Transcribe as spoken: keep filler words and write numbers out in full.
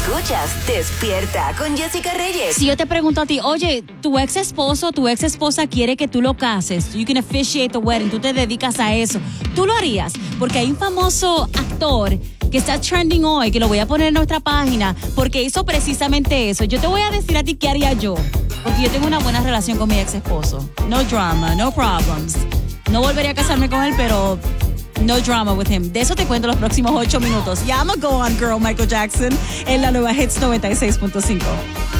Escuchas Despierta con Jessica Reyes. Si yo te pregunto a ti, oye, tu ex esposo, tu ex esposa quiere que tú lo cases, you can officiate the wedding, tú te dedicas a eso, ¿tú lo harías? Porque hay un famoso actor que está trending hoy, que lo voy a poner en nuestra página, porque hizo precisamente eso. Yo te voy a decir a ti qué haría yo, porque yo tengo una buena relación con mi ex esposo. No drama, no problems. No volvería a casarme con él, pero no drama with him. De eso te cuento los próximos ocho minutos. Ya, I'm a go on girl, Michael Jackson, en la nueva Hits noventa y seis punto cinco.